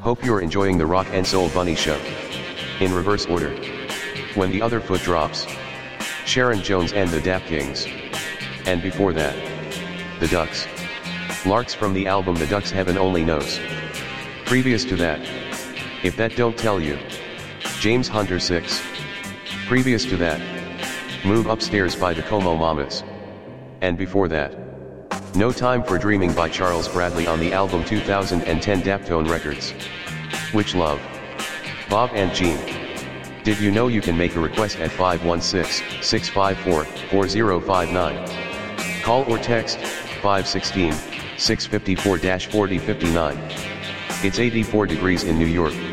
Hope you're enjoying the Rock and Soul Bunny Show. In reverse order. When the Other Foot Drops, Sharon Jones and the Dap Kings. And before that, The Ducks. Larks from the album The Ducks Heaven Only Knows. Previous to that, If That Don't Tell You, James Hunter 6. Previous to that, Move Upstairs by the Como Mamas. And before that, No Time for Dreaming by Charles Bradley on the album 2010 Daptone Records. Which Love? Bob and Jean. Did you know you can make a request at 516-654-4059? Call or text 516-654-4059. It's 84 degrees in New York.